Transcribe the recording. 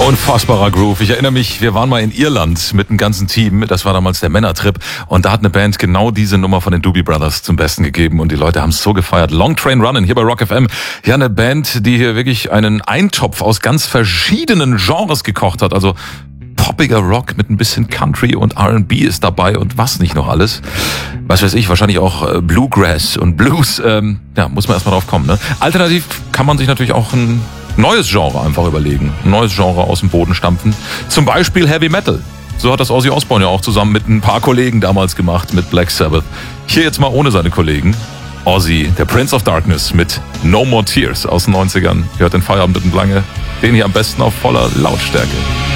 Unfassbarer Groove. Ich erinnere mich, wir waren mal in Irland mit dem ganzen Team. Das war damals der Männertrip. Und da hat eine Band genau diese Nummer von den Doobie Brothers zum Besten gegeben. Und die Leute haben es so gefeiert. Long Train Runnin' hier bei Rock FM. Ja, eine Band, die hier wirklich einen Eintopf aus ganz verschiedenen Genres gekocht hat. Also poppiger Rock mit ein bisschen Country und R&B ist dabei und was nicht noch alles. Was weiß ich, wahrscheinlich auch Bluegrass und Blues. Ja, muss man erstmal drauf kommen, ne? Alternativ kann man sich natürlich auch ein neues Genre einfach überlegen. Ein neues Genre aus dem Boden stampfen. Zum Beispiel Heavy Metal. So hat das Ozzy Osbourne ja auch zusammen mit ein paar Kollegen damals gemacht mit Black Sabbath. Hier jetzt mal ohne seine Kollegen. Ozzy, der Prince of Darkness mit No More Tears aus den 90ern. Ihr hört den Feierabend mit dem Lange. Den hier am besten auf voller Lautstärke.